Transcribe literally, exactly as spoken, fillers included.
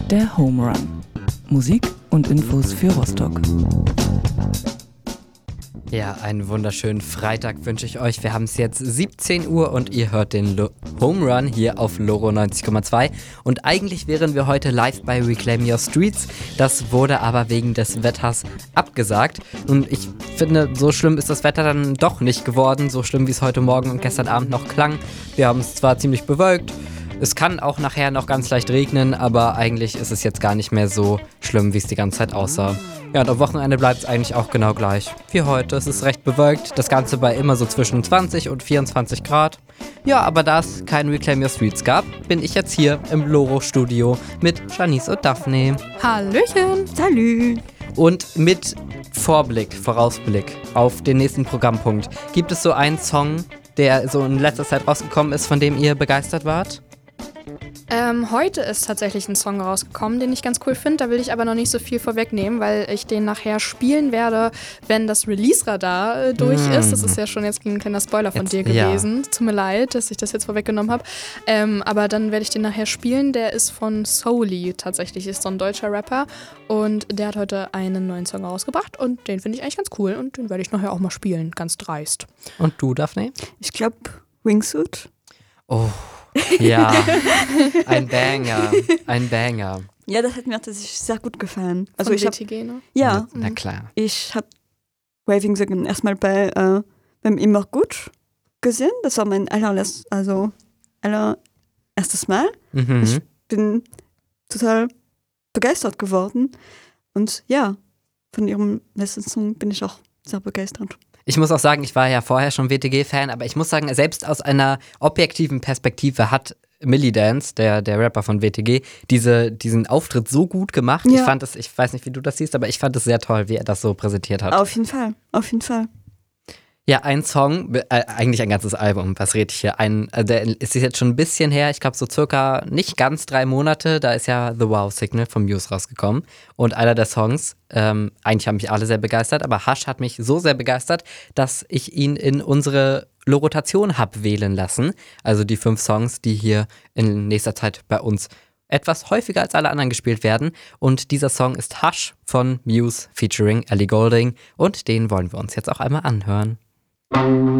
Der Home Run. Musik und Infos für Rostock. Ja, einen wunderschönen Freitag wünsche ich euch. Wir haben es jetzt siebzehn Uhr und ihr hört den Lo- Home Run hier auf Loro neunzig Komma zwei. Und eigentlich wären wir heute live bei Reclaim Your Streets. Das wurde aber wegen des Wetters abgesagt. Und ich finde, so schlimm ist das Wetter dann doch nicht geworden. So schlimm, wie es heute Morgen und gestern Abend noch klang. Wir haben es zwar ziemlich bewölkt. Es kann auch nachher noch ganz leicht regnen, aber eigentlich ist es jetzt gar nicht mehr so schlimm, wie es die ganze Zeit aussah. Ja, und am Wochenende bleibt es eigentlich auch genau gleich wie heute. Es ist recht bewölkt, das Ganze bei immer so zwischen zwanzig und vierundzwanzig Grad. Ja, aber da es kein Reclaim Your Streets gab, bin ich jetzt hier im Loro-Studio mit Janice und Daphne. Hallöchen! Salü! Und mit Vorblick, Vorausblick auf den nächsten Programmpunkt. Gibt es so einen Song, der so in letzter Zeit rausgekommen ist, von dem ihr begeistert wart? Ähm, heute ist tatsächlich ein Song rausgekommen, den ich ganz cool finde. Da will ich aber noch nicht so viel vorwegnehmen, weil ich den nachher spielen werde, wenn das Release-Radar äh, durch mm. ist. Das ist ja schon jetzt ein kleiner Spoiler von jetzt, dir gewesen. Ja. Tut mir leid, dass ich das jetzt vorweggenommen habe. Ähm, aber dann werde ich den nachher spielen. Der ist von Souli tatsächlich, ist so ein deutscher Rapper. Und der hat heute einen neuen Song rausgebracht und den finde ich eigentlich ganz cool. Und den werde ich nachher auch mal spielen, ganz dreist. Und du, Daphne? Ich glaube Wingsuit. Oh. Ja, ein Banger, ein Banger. Ja, das hat mir tatsächlich sehr gut gefallen. Also Von ich W hab, T G, ne? Ja, na, na klar. Ich habe Waving Second erstmal bei äh, beim Immer gut gesehen. Das war mein allerletztes, also allererstes Mal. Mhm. Ich bin total begeistert geworden. Und ja, von ihrem letzten Song bin ich auch sehr begeistert. Ich muss auch sagen, ich war ja vorher schon W T G-Fan, aber ich muss sagen, selbst aus einer objektiven Perspektive hat Millidance, der, der Rapper von W T G, diese, diesen Auftritt so gut gemacht. Ja. Ich fand es, ich weiß nicht, wie du das siehst, aber ich fand es sehr toll, wie er das so präsentiert hat. Auf jeden Fall, auf jeden Fall. Ja, ein Song, äh, eigentlich ein ganzes Album, was rede ich hier? Ein, äh, der ist jetzt schon ein bisschen her, ich glaube so circa nicht ganz drei Monate, da ist ja The Wow Signal von Muse rausgekommen. Und einer der Songs, ähm, eigentlich haben mich alle sehr begeistert, aber Hush hat mich so sehr begeistert, dass ich ihn in unsere Lorotation habe wählen lassen. Also die fünf Songs, die hier in nächster Zeit bei uns etwas häufiger als alle anderen gespielt werden. Und dieser Song ist Hush von Muse featuring Ellie Goulding und den wollen wir uns jetzt auch einmal anhören.